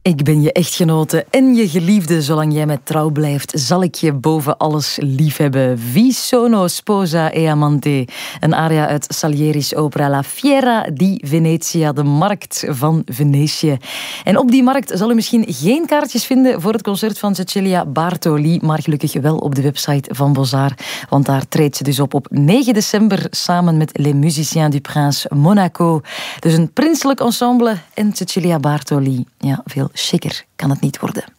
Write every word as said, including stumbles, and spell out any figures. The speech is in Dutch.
Ik ben je echtgenote en je geliefde. Zolang jij mij trouw blijft, zal ik je boven alles liefhebben. Vi sono sposa e amante. Een aria uit Salieri's opera La Fiera di Venezia, de markt van Venetië. En op die markt zal u misschien geen kaartjes vinden voor het concert van Cecilia Bartoli, maar gelukkig wel op de website van Beaux-Arts. Want daar treedt ze dus op op negen december samen met Les Musiciens du Prince Monaco. Dus een prinselijk ensemble en Cecilia Bartoli. Ja, veel chiquer kan het niet worden.